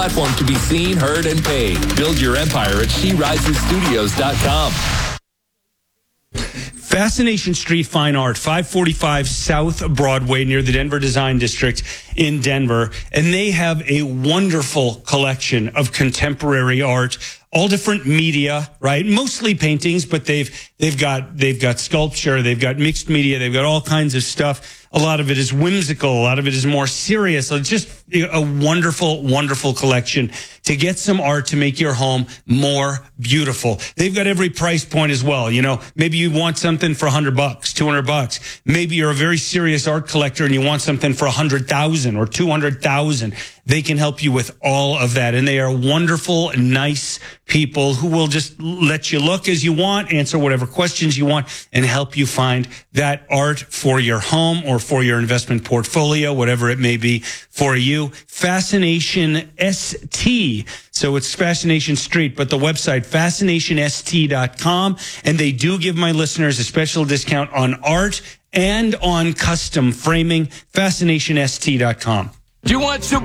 Platform to be seen, heard, and paid. Build your empire at SheRisesStudios.com. Fascination Street Fine Art, 545 South Broadway near the Denver Design District in Denver. And they have a wonderful collection of contemporary art, all different media, right? Mostly paintings, but they've got sculpture, they've got mixed media, they've got all kinds of stuff. A lot of it is whimsical. A lot of it is more serious. It's just a wonderful, wonderful collection to get some art to make your home more beautiful. They've got every price point as well. You know, maybe you want something for $100, $200. Maybe you're a very serious art collector and you want something for $100,000 or $200,000. They can help you with all of that. And they are wonderful, nice people who will just let you look as you want, answer whatever questions you want, and help you find that art for your home or for your investment portfolio, whatever it may be for you. Fascination ST. So it's Fascination Street, but the website, fascinationst.com. And they do give my listeners a special discount on art and on custom framing, fascinationst.com. Do you want